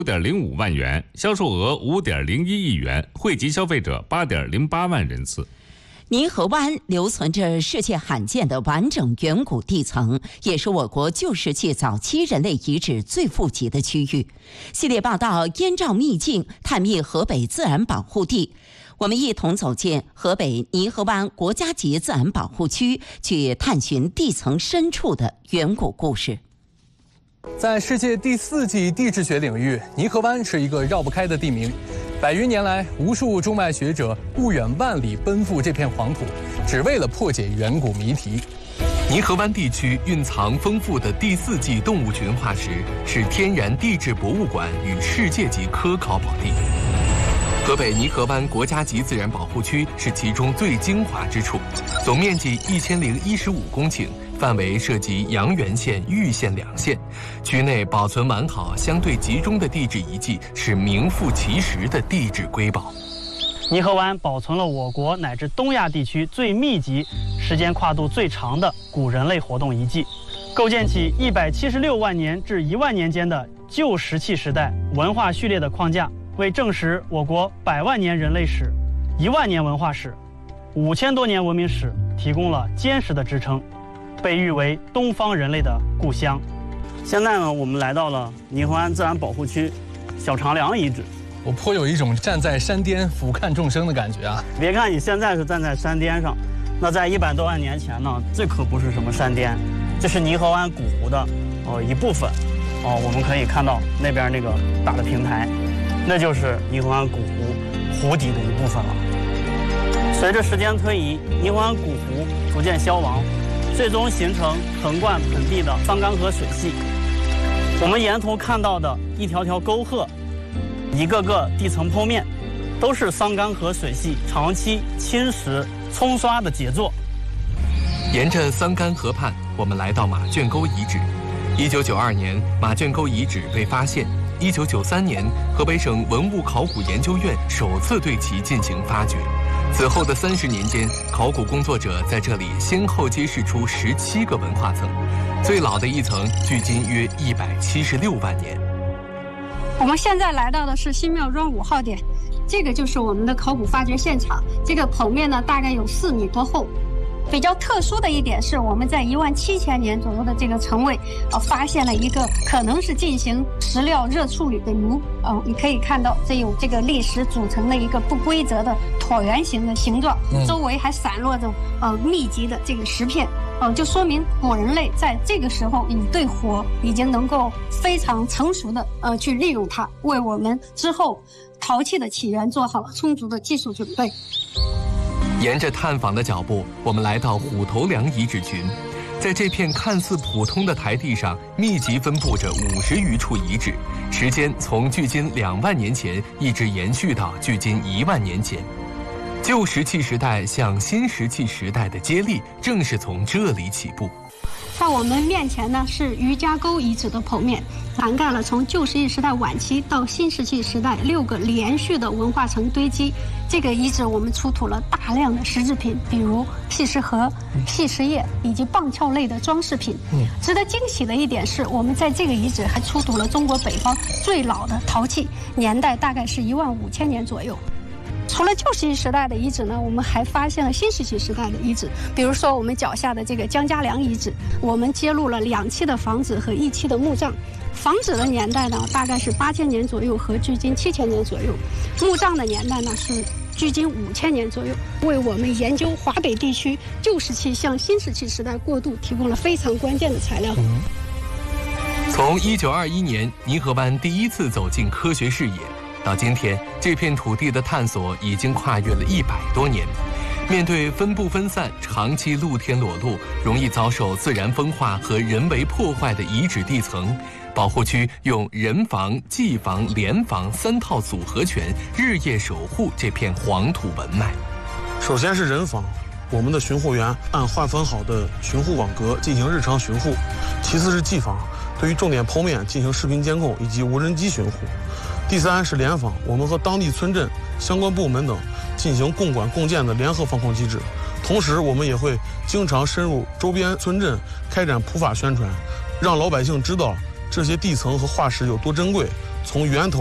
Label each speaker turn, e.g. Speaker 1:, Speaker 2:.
Speaker 1: 5.05万元，销售额5.01亿元，惠及消费者8.08万人次。
Speaker 2: 泥河湾留存着世界罕见的完整远古地层，也是我国旧石器早期人类遗址最富集的区域。系列报道燕赵秘境，探秘河北自然保护地。我们一同走进河北泥河湾国家级自然保护区，去探寻地层深处的远古故事。
Speaker 3: 在世界第4纪地质学领域，泥河湾是一个绕不开的地名。100余年来，无数中外学者不远万里奔赴这片黄土，只为了破解远古谜题。
Speaker 4: 泥河湾地区蕴藏丰富的第4纪动物群化石，是天然地质博物馆与世界级科考宝地。河北泥河湾国家级自然保护区是其中最精华之处，总面积1015公顷。范围涉及阳原县、玉县2县，区内保存完好、相对集中的地质遗迹是名副其实的地质瑰宝。
Speaker 5: 泥河湾保存了我国乃至东亚地区最密集、时间跨度最长的古人类活动遗迹，构建起176万年至1万年间的旧石器时代文化序列的框架，为证实我国100万年人类史、1万年文化史、5000多年文明史提供了坚实的支撑。被誉为东方人类的故乡。现在呢，我们来到了泥河湾自然保护区小长梁遗址。
Speaker 3: 我颇有一种站在山巅俯瞰众生的感觉啊！
Speaker 5: 别看你现在是站在山巅上，那在100多万年前呢，这可不是什么山巅，这是泥河湾古湖的一部分。我们可以看到那边那个大的平台，那就是泥河湾古湖湖底的一部分了。随着时间推移，泥河湾古湖逐渐消亡。最终形成横贯盆地的桑干河水系。我们沿途看到的一条条沟壑，一个个地层剖面，都是桑干河水系长期侵蚀冲刷的杰作。
Speaker 4: 沿着桑干河畔，我们来到马圈沟遗址。1992年，马圈沟遗址被发现。1993年，河北省文物考古研究院首次对其进行发掘。此后的30年间，考古工作者在这里先后揭示出17个文化层，最老的一层距今约176万年。
Speaker 6: 我们现在来到的是新庙庄5号点，这个就是我们的考古发掘现场。这个剖面呢，大概有4米多厚。比较特殊的一点是，我们在17000年左右的这个层位，发现了一个可能是进行石料热处理的炉。你可以看到，这有这个砾石组成的一个不规则的椭圆形的形状，周围还散落着密集的这个石片。就说明古人类在这个时候对火已经能够非常成熟的去利用它，为我们之后陶器的起源做好了充足的技术准备。
Speaker 4: 沿着探访的脚步，我们来到虎头梁遗址群。在这片看似普通的台地上，密集分布着50余处遗址，时间从距今2万年前一直延续到距今1万年前。旧石器时代向新石器时代的接力，正是从这里起步。
Speaker 6: 在我们面前呢，是余家沟遗址的剖面，涵盖了从旧石器时代晚期到新石器时代6个连续的文化层堆积。这个遗址我们出土了大量的石制品，比如细石盒、细石叶以及棒鞘类的装饰品。值得惊喜的一点是，我们在这个遗址还出土了中国北方最老的陶器，年代大概是15000年左右。除了旧石器时代的遗址呢，我们还发现了新石器时代的遗址，比如说我们脚下的这个姜家梁遗址，我们揭露了2期的房子和1期的墓葬。房子的年代呢，大概是8000年左右和距今7000年左右，墓葬的年代呢是距今5000年左右，为我们研究华北地区旧石器向新石器时代过渡提供了非常关键的材料。
Speaker 4: 从1921年泥河湾第一次走进科学视野，到今天，这片土地的探索已经跨越了100多年。面对分布分散、长期露天裸露、容易遭受自然风化和人为破坏的遗址地层，保护区用人防、技防、联防3套组合拳，日夜守护这片黄土文脉。
Speaker 7: 首先是人防，我们的巡护员按划分好的巡护网格进行日常巡护；其次是技防，对于重点剖面进行视频监控以及无人机巡护；第三是联防，我们和当地村镇相关部门等进行共管共建的联合防控机制。同时，我们也会经常深入周边村镇开展普法宣传，让老百姓知道这些地层和化石有多珍贵， 从源头